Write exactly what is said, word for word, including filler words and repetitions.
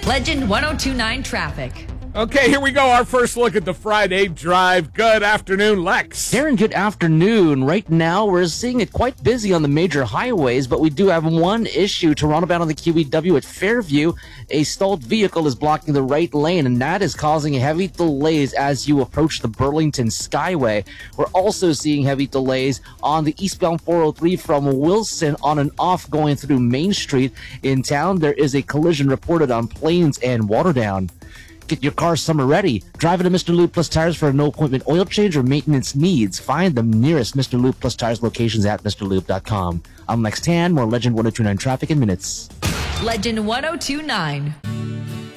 Legend one oh two point nine traffic. Okay, here we go. Our first look at the Friday drive. Good afternoon, Lex. Darren, good afternoon. Right now, we're seeing it quite busy on the major highways, but we do have one issue. Toronto bound on the Q E W at Fairview. A stalled vehicle is blocking the right lane, and that is causing heavy delays as you approach the Burlington Skyway. We're also seeing heavy delays on the eastbound four oh three from Wilson on and off going through Main Street. In town, there is a collision reported on Plains and Waterdown. Get your car summer ready. Drive it to Mister Lube Plus Tires for a no-appointment oil change or maintenance needs. Find the nearest Mister Lube Plus Tires locations at Mr Lube dot com. I'm Lex Tan. More Legend one oh two point nine traffic in minutes. Legend one oh two point nine.